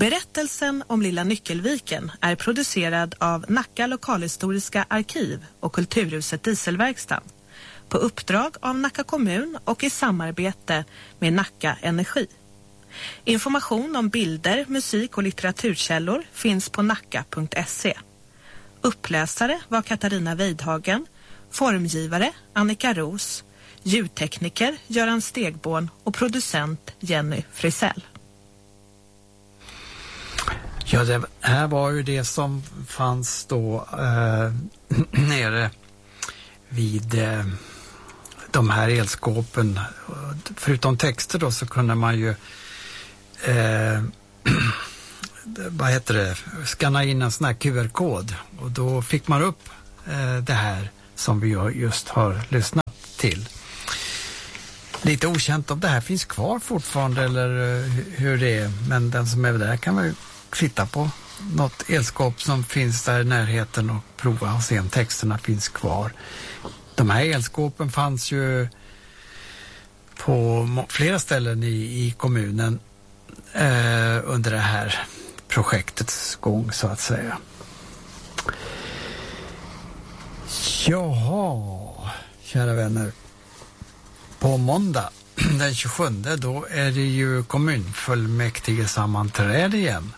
Berättelsen om Lilla Nyckelviken är producerad av Nacka lokalhistoriska arkiv och Kulturhuset Dieselverkstan på uppdrag av Nacka kommun och i samarbete med Nacka Energi. Information om bilder, musik och litteraturkällor finns på nacka.se. Uppläsare var Katarina Weidhagen, formgivare Annika Ros, ljudtekniker Göran Stegborn och producent Jenny Frisell. Ja, det här var ju det som fanns då nere vid de här elskåpen. Förutom texter då så kunde man ju skanna in en sån här QR-kod och då fick man upp det här som vi just har lyssnat till. Lite okänt om det här finns kvar fortfarande eller hur det är, men den som är där kan man ju titta på något elskåp som finns där i närheten och prova och se om texterna finns kvar. De här elskåpen fanns ju på flera ställen i kommunen under det här projektets gång så att säga. Jaha, kära vänner. På måndag den 27 då är det ju kommunfullmäktige sammanträde igen.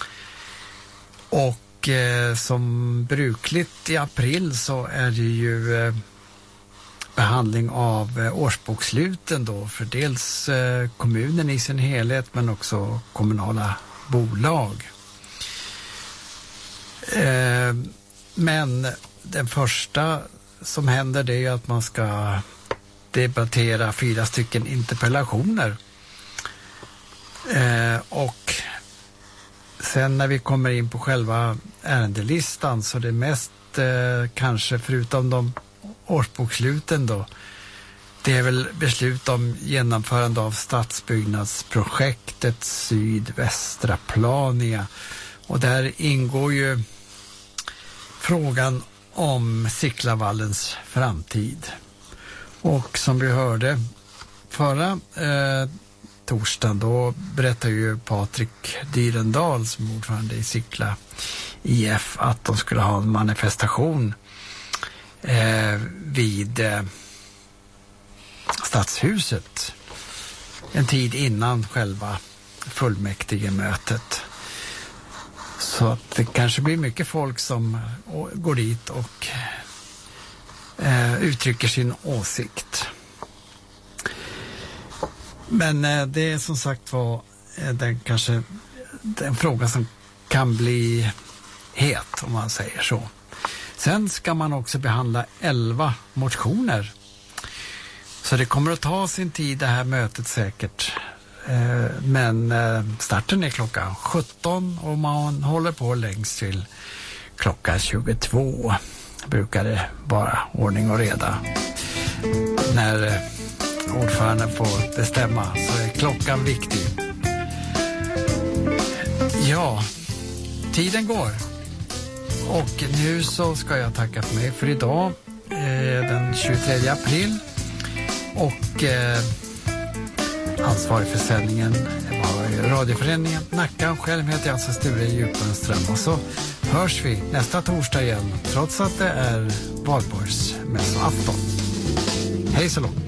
Och som brukligt i april så är det ju behandling av årsboksluten då för dels kommunen i sin helhet men också kommunala bolag. Men den första som händer det är ju att man ska debattera 4 stycken interpellationer. Och sen när vi kommer in på själva ärendelistan så det mest kanske förutom de årsboksluten då det är väl beslut om genomförande av stadsbyggnadsprojektet Sydvästra Plania och där ingår ju frågan om Sicklavallens framtid. Och som vi hörde förra torsdagen då berättade ju Patrik Dyrendal som ordförande i Sickla IF att de skulle ha en manifestation vid Stadshuset en tid innan själva fullmäktigemötet. Så att det kanske blir mycket folk som går dit och uttrycker sin åsikt. Men det är som sagt var den fråga som kan bli het om man säger så. Sen ska man också behandla 11 motioner. Så det kommer att ta sin tid det här mötet säkert. Men starten är klockan 17 och man håller på längst till klockan 22. Brukar det vara ordning och reda. När ordföranden får bestämma så är klockan viktig. Ja, tiden går. Och nu så ska jag tacka för mig för idag den 23 april. Och ansvarig för sändningen var radioföreningen Nacka. Själv heter jag alltså Sture Djupenström. Och så hörs vi nästa torsdag igen trots att det är valborgsmässoafton. Hej så långt.